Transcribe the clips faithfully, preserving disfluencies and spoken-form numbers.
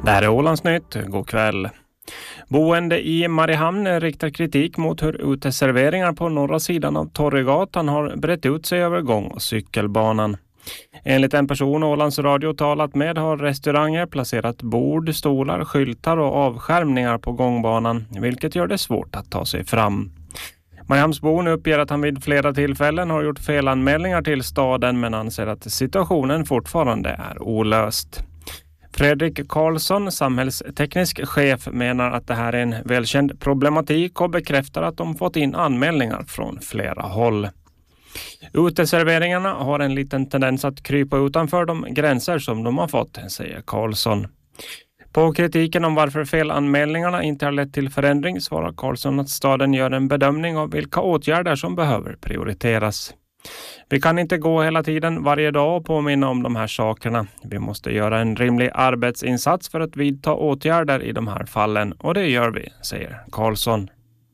Det här är Ålandsnytt. God kväll. Boende i Mariehamn riktar kritik mot hur uteserveringar på norra sidan av Torregatan har brett ut sig över gång- och cykelbanan. Enligt en person Ålands Radio talat med har restauranger placerat bord, stolar, skyltar och avskärmningar på gångbanan, vilket gör det svårt att ta sig fram. Mariehamnsbon uppger att han vid flera tillfällen har gjort felanmälningar till staden men anser att situationen fortfarande är olöst. Fredrik Karlsson, samhällsteknisk chef, menar att det här är en välkänd problematik och bekräftar att de fått in anmälningar från flera håll. Uteserveringarna har en liten tendens att krypa utanför de gränser som de har fått, säger Karlsson. På kritiken om varför felanmälningarna inte har lett till förändring svarar Karlsson att staden gör en bedömning av vilka åtgärder som behöver prioriteras. Vi kan inte gå hela tiden varje dag och påminna om de här sakerna. Vi måste göra en rimlig arbetsinsats för att vidta åtgärder i de här fallen, och det gör vi, säger Karlsson.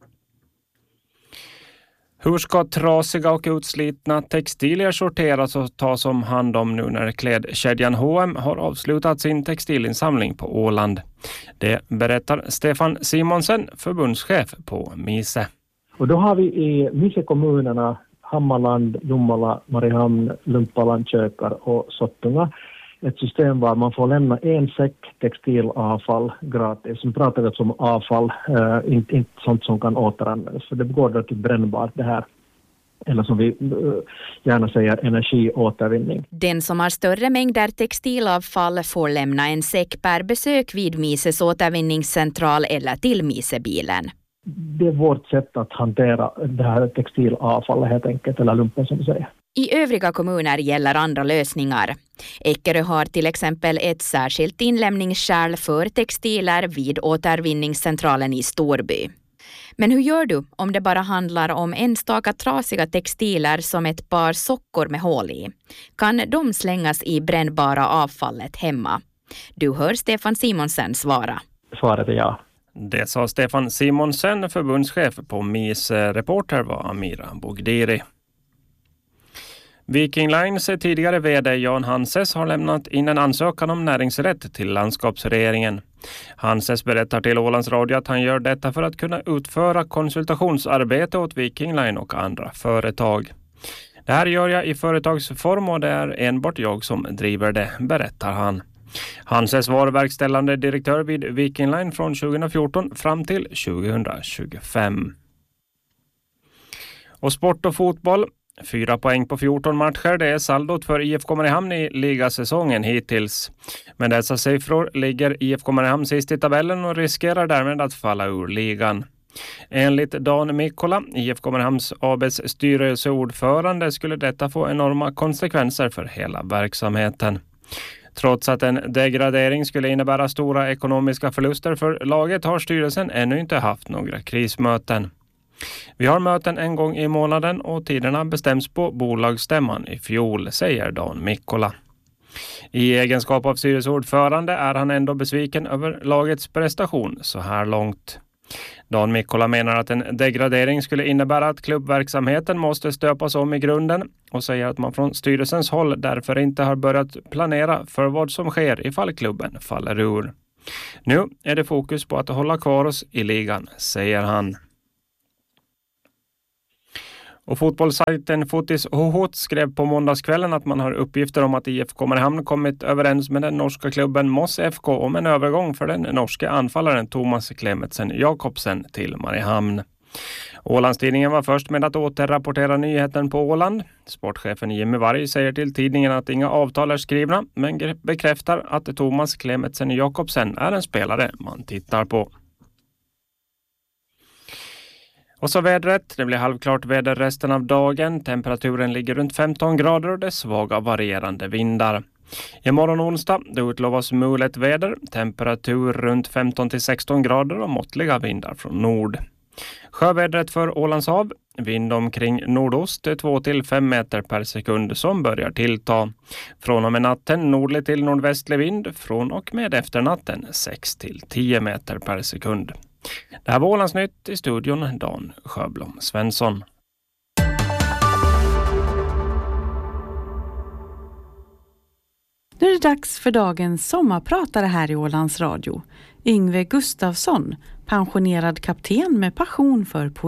Hur ska trasiga och utslitna textilier sorteras och tas om hand om nu när klädkedjan H och M har avslutat sin textilinsamling på Åland? Det berättar Stefan Simonsen, förbundschef på Mise. Och då har vi i Mise-kommunerna Hammarland, Jomala, Mariehamn, Lumpala, Kökar och Sottunga ett system var man får lämna en säck textilavfall gratis. Nu pratar vi om avfall, äh, inte, inte sånt som kan återanvändas, för det går då till brännbart det här. Eller som vi äh, gärna säger, energiåtervinning. Den som har större mängder textilavfall får lämna en säck per besök vid Mises återvinningscentral eller till Misebilen. Det är vårt sätt att hantera det här textilavfallet helt enkelt, eller lumpen som du säger. I övriga kommuner gäller andra lösningar. Eckerö har till exempel ett särskilt inlämningskärl för textiler vid återvinningscentralen i Storby. Men hur gör du om det bara handlar om enstaka trasiga textiler som ett par sockor med hål i? Kan de slängas i brännbara avfallet hemma? Du hör Stefan Simonsen svara. Svaret är ja. Det sa Stefan Simonsen, förbundschef på M I S. Reporter var Amira Bogdiri. Viking Lines tidigare vd Jan Hanses har lämnat in en ansökan om näringsrätt till landskapsregeringen. Hanses berättar till Ålands Radio att han gör detta för att kunna utföra konsultationsarbete åt Viking Line och andra företag. Det här gör jag i företagsform och det är enbart jag som driver det, berättar han. Hanses var verkställande direktör vid Viking Line från tjugohundrafjorton fram till tjugohundratjugofem. Och sport och fotboll. Fyra poäng på fjorton matcher, det är saldot för I F K Mariehamn i ligasäsongen hittills. Med dessa siffror ligger I F K Mariehamn sist i tabellen och riskerar därmed att falla ur ligan. Enligt Dan Mikkola, I F K Mariehamns A B:s styrelseordförande, skulle detta få enorma konsekvenser för hela verksamheten. Trots att en degradering skulle innebära stora ekonomiska förluster för laget har styrelsen ännu inte haft några krismöten. Vi har möten en gång i månaden och tiderna bestäms på bolagsstämman i fjol, säger Dan Mikkola. I egenskap av styrelseordförande är han ändå besviken över lagets prestation så här långt. Dan Mikkola menar att en degradering skulle innebära att klubbverksamheten måste stöpas om i grunden och säger att man från styrelsens håll därför inte har börjat planera för vad som sker ifall klubben faller ur. Nu är det fokus på att hålla kvar oss i ligan, säger han. Och fotbollssajten Fotis H H skrev på måndagskvällen att man har uppgifter om att I F K Mariehamn kommit överens med den norska klubben Moss F K om en övergång för den norska anfallaren Thomas Klemetsen Jakobsen till Mariehamn. Ålandstidningen var först med att återrapportera nyheten på Åland. Sportchefen Jimmy Varg säger till tidningen att inga avtal är skrivna, men bekräftar att Thomas Klemetsen Jakobsen är en spelare man tittar på. Och så vädret. Det blir halvklart väder resten av dagen. Temperaturen ligger runt femton grader och det är svaga varierande vindar. Imorgon onsdag då utlovas mulet väder. Temperatur runt femton till sexton grader och måttliga vindar från nord. Sjövädret för Ålands hav. Vind omkring nordost två till fem meter per sekund som börjar tillta. Från och med natten nordlig till nordvästlig vind. Från och med efter natten sex till tio meter per sekund. Det här var Ålandsnytt, i studion Dan Sjöblom Svensson. Nu är det dags för dagens sommarpratare här i Ålands Radio. Yngve Gustafsson, pensionerad kapten med passion för poesi.